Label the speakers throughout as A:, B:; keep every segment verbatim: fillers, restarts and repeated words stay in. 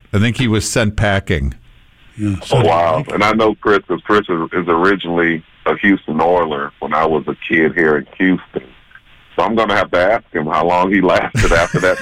A: I think he was sent packing.
B: Yeah, so
C: oh, wow. And I know Chris, because Chris is, is originally a Houston Oiler when I was a kid here in Houston. So I'm going to have to ask him how long he lasted after that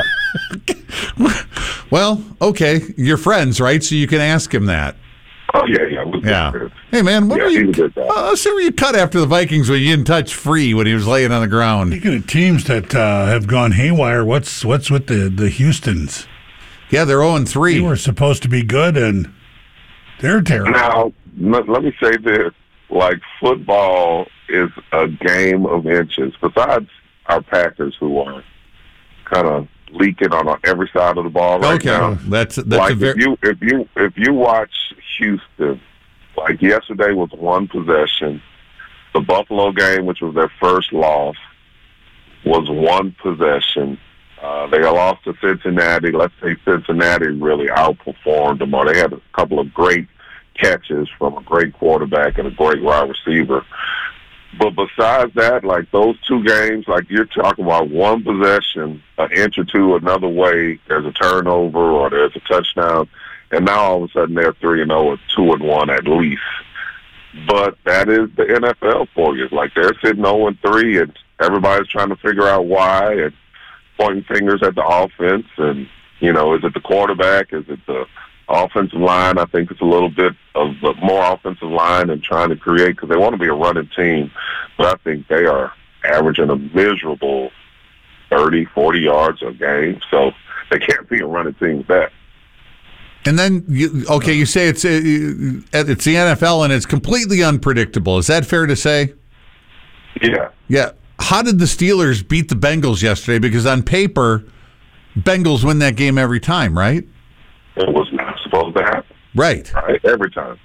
C: mishap.
A: Well, okay. You're friends, right? So you can ask him that.
C: Oh, yeah, yeah. We'll
A: yeah. Hey, man, what
C: yeah,
A: were you,
C: he was a good guy.
A: uh, let's see where you cut after the Vikings when you didn't touch Free when he was laying on the ground.
B: Speaking of teams that uh, have gone haywire, what's what's with the, the Houstons?
A: Yeah, they're oh and three.
B: They were supposed to be good, and they're terrible.
C: Now, let, let me say this. Like, football is a game of inches. Besides our Packers, who are kind of leaking on every side of the ball right
A: okay.
C: now.
A: That's that's
C: like
A: a very...
C: if you if you if you watch Houston, like yesterday was one possession. The Buffalo game, which was their first loss, was one possession. Uh, they lost to Cincinnati. Let's say Cincinnati really outperformed them, or they had a couple of great catches from a great quarterback and a great wide receiver. But besides that, like those two games, like you're talking about one possession, an inch or two another way, there's a turnover or there's a touchdown, and now all of a sudden they're three and zero or two and one at least. But that is the N F L for you. Like they're sitting zero and three, and everybody's trying to figure out why and pointing fingers at the offense. And you know, is it the quarterback? Is it the offensive line? I think it's a little bit of the more offensive line and trying to create because they want to be a running team. But I think they are averaging a miserable thirty, forty yards a game. So they can't be a running team with that.
A: And then, you, okay, you say it's it's the N F L and it's completely unpredictable. Is that fair to say?
C: Yeah.
A: Yeah. How did the Steelers beat the Bengals yesterday? Because on paper, Bengals win that game every time, right?
C: It was not supposed to happen.
A: Right.
C: Right. Every time.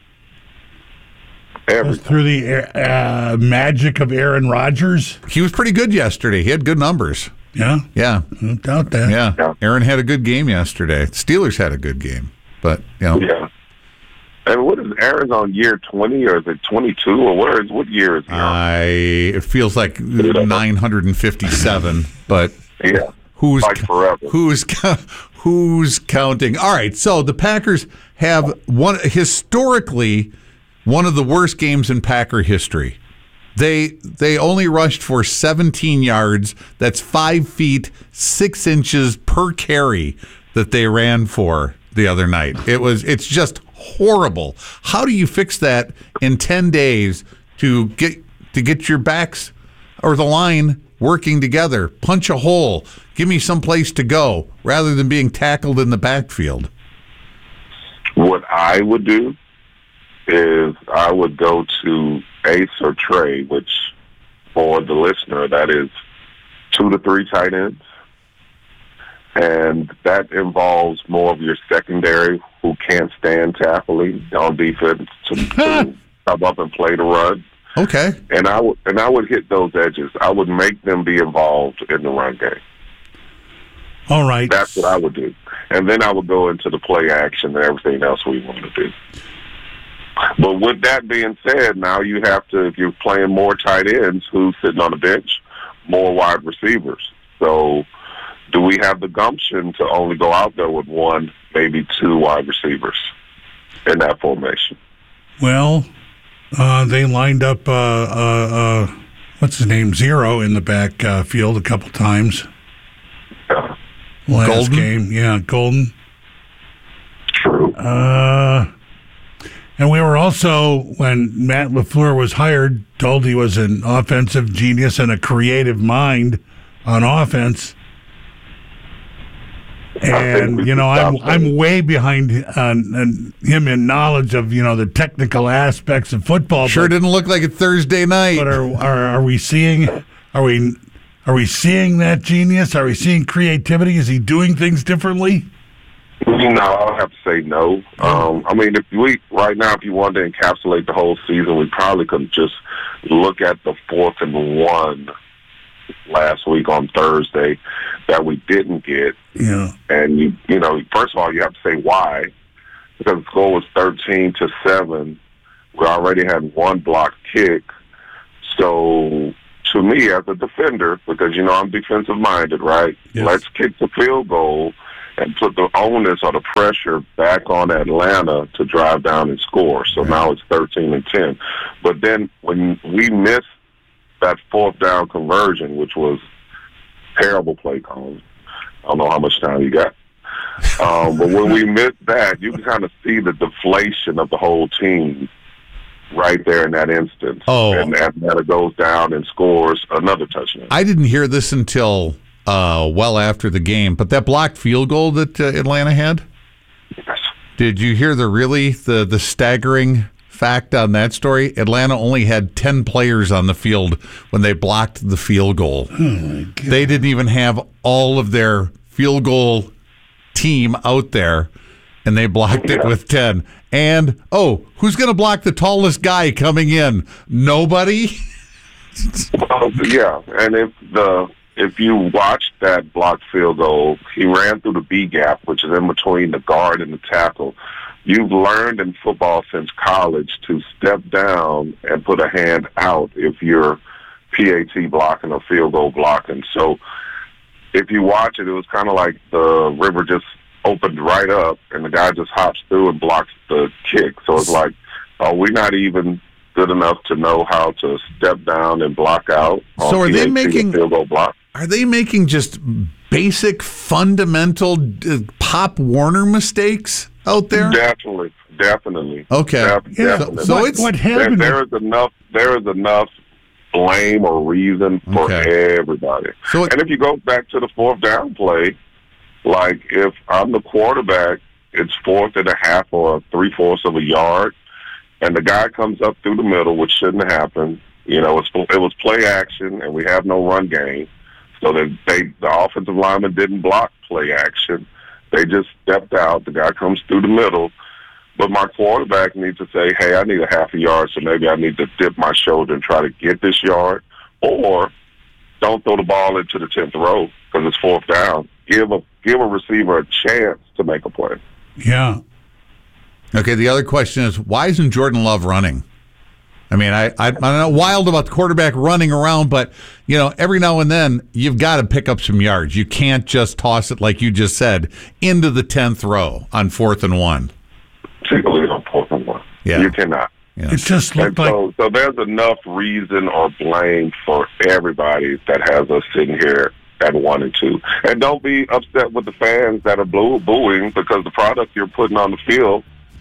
C: Every time.
B: Through the uh, magic of Aaron Rodgers.
A: He was pretty good yesterday. He had good numbers.
B: Yeah.
A: Yeah.
B: No doubt that.
A: Yeah.
C: Yeah.
A: Aaron had a good game yesterday. Steelers had a good game. But, you know.
C: Yeah. And what is Aaron's on year twenty or is it twenty-two or where is what year is he on?
A: I it feels like nine hundred fifty-seven, but
C: yeah.
A: who's
C: like forever.
A: who's who's counting? All right, so the Packers have one historically one of the worst games in Packer history. They they only rushed for seventeen yards. That's five feet six inches per carry that they ran for the other night. It was it's just horrible. How do you fix that in ten days to get to get your backs or the line working together? Punch a hole. Give me some place to go rather than being tackled in the backfield.
C: What I would do is I would go to Ace or Trey, which for the listener, that is two to three tight ends. And that involves more of your secondary who can't stand tackling on defense to, to come up and play the run.
A: Okay.
C: And I would and I would hit those edges. I would make them be involved in the run game.
B: All right.
C: That's what I would do. And then I would go into the play action and everything else we want to do. But with that being said, now you have to, if you're playing more tight ends, who's sitting on the bench, more wide receivers. So do we have the gumption to only go out there with one, maybe two wide receivers in that formation?
B: Well, uh, they lined up, uh, uh, uh, what's his name, Zero in the back uh, field a couple times.
C: Yeah.
B: Last
A: Golden?
B: game, yeah, Golden.
C: True.
B: Uh, and we were also, when Matt LaFleur was hired, told he was an offensive genius and a creative mind on offense. And you know, I'm I'm way behind on, on him in knowledge of you know the technical aspects of football.
A: Sure
B: but,
A: didn't look like it Thursday night.
B: But are, are are we seeing? Are we are we seeing that genius? Are we seeing creativity? Is he doing things differently?
C: No, I'll have to say no. Um, I mean, if we right now, if you wanted to encapsulate the whole season, we probably could just look at the fourth and one last week on Thursday that we didn't get.
B: Yeah.
C: And, you you know, first of all, you have to say why. Because the score was thirteen to seven. We already had one blocked kick. So, to me, as a defender, because, you know, I'm defensive-minded, right?
B: Yes.
C: Let's kick the field goal and put the onus or the pressure back on Atlanta to drive down and score. So right. now it's thirteen and ten. But then when we missed that fourth down conversion, which was terrible play calling, I don't know how much time you got. Um, but when we missed that, you can kind of see the deflation of the whole team right there in that instance.
A: Oh.
C: And Atlanta goes down and scores another touchdown.
A: I didn't hear this until uh, well after the game, but that blocked field goal that uh, Atlanta had,
C: yes. Did
A: you hear the really the, the staggering fact on that story? Atlanta only had ten players on the field when they blocked the field goal.
B: Oh my God.
A: They didn't even have all of their field goal team out there, and they blocked it
C: yeah.
A: with ten. And, oh, who's going to block the tallest guy coming in? Nobody?
C: Well, yeah, and if the if you watch that blocked field goal, he ran through the B gap, which is in between the guard and the tackle. You've learned in football since college to step down and put a hand out if you're P A T blocking or field goal blocking. So if you watch it, it was kind of like the river just opened right up, and the guy just hops through and blocks the kick. So it's like, are we not even good enough to know how to step down and block out?
A: So are they making
C: field goal block?
A: Are they making just basic, fundamental uh, Pop Warner mistakes out there?
C: Definitely, definitely.
A: Okay.
C: Def-
B: Yeah.
C: definitely.
A: So
B: what,
A: it's
B: what
C: There,
B: happened?
C: there is enough. There is enough blame or reason for
A: Okay.
C: everybody.
A: So it-
C: and if you go back to the fourth down play, like if I'm the quarterback, it's fourth and a half or three-fourths of a yard, and the guy comes up through the middle, which shouldn't happen. You know, it's, it was play action, and we have no run game. So that they, the offensive lineman didn't block play action. They just stepped out. The guy comes through the middle. But my quarterback needs to say, hey, I need a half a yard, so maybe I need to dip my shoulder and try to get this yard. Or don't throw the ball into the tenth row because it's fourth down. Give a give a receiver a chance to make a play.
B: Yeah.
A: Okay, the other question is, why isn't Jordan Love running? I mean, I, I, I'm not wild about the quarterback running around, but, you know, every now and then you've got to pick up some yards. You can't just toss it, like you just said, into the tenth row on fourth and one.
C: Particularly on fourth and one.
A: Yeah.
C: You cannot.
A: Yeah.
B: It just looked
C: And
B: like
C: so, so there's enough reason or blame for everybody that has us sitting here at one and two. And don't be upset with the fans that are blue booing because the product you're putting on the field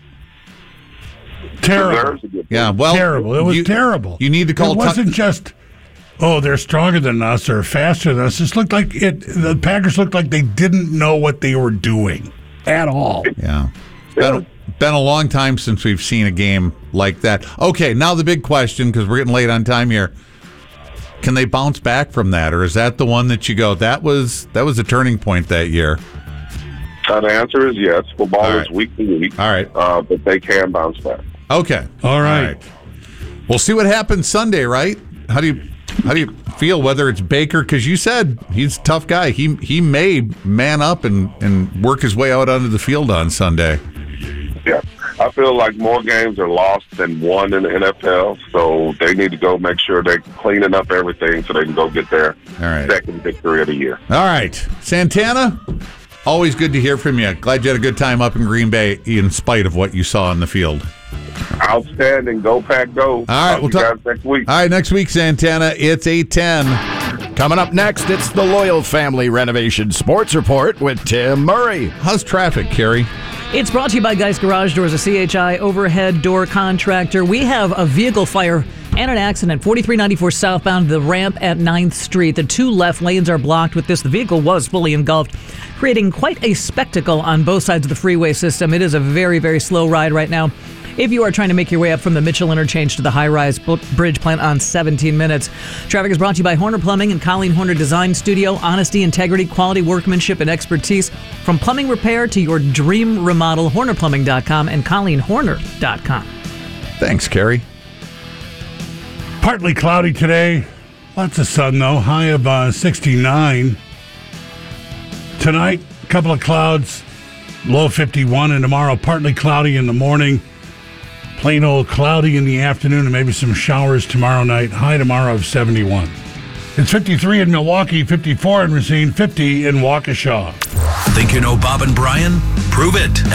B: terrible.
C: deserves to get
A: Yeah,
C: booed.
A: well,
B: terrible. It was
A: you,
B: terrible.
A: You need to call.
B: It wasn't just, oh, they're stronger than us or faster than us. It looked like it. The Packers looked like they didn't know what they were doing at all.
A: Yeah. It's been, been a long time since we've seen a game like that. Okay, now the big question, because we're getting late on time here. Can they bounce back from that, or is that the one that you go, that was that was a turning point that year?
C: Uh, the answer is yes. Football
A: All
C: is
A: right.
C: week to week.
A: All right.
C: Uh, but they can bounce back.
A: Okay.
B: All right.
A: We'll see what happens Sunday, right? How do you how do you feel whether it's Baker? Because you said he's a tough guy. He he may man up and, and work his way out onto the field on Sunday.
C: Yeah. I feel like more games are lost than won in the N F L, so they need to go make sure they're cleaning up everything so they can go get their
A: All right.
C: second victory of the year.
A: All right. Santana, always good to hear from you. Glad you had a good time up in Green Bay in spite of what you saw on the field.
C: Outstanding. Go, Pack, go.
A: All right,
C: Talk
A: we'll
C: to you
A: talk-
C: guys next week.
A: All right, next week, Santana, it's eight ten.
D: Coming up next, it's the Loyal Family Renovation Sports Report with Tim Murray.
A: How's traffic, Carrie?
E: It's brought to you by Geist Garage Doors, a C H I overhead door contractor. We have a vehicle fire and an accident, forty-three ninety-four southbound, the ramp at ninth Street. The two left lanes are blocked with this. The vehicle was fully engulfed, creating quite a spectacle on both sides of the freeway system. It is a very, very slow ride right now. If you are trying to make your way up from the Mitchell Interchange to the high-rise bridge plant on seventeen minutes. Traffic is brought to you by Horner Plumbing and Colleen Horner Design Studio. Honesty, integrity, quality, workmanship, and expertise. From plumbing repair to your dream remodel, horner plumbing dot com and colleen horner dot com.
A: Thanks, Carrie.
B: Partly cloudy today. Lots of sun, though. High of uh, sixty-nine. Tonight, a couple of clouds. Low fifty-one. And tomorrow, partly cloudy in the morning. Plain old cloudy in the afternoon and maybe some showers tomorrow night. High tomorrow of seventy-one. It's fifty-three in Milwaukee, fifty-four in Racine, fifty in Waukesha.
F: Think you know Bob and Brian? Prove it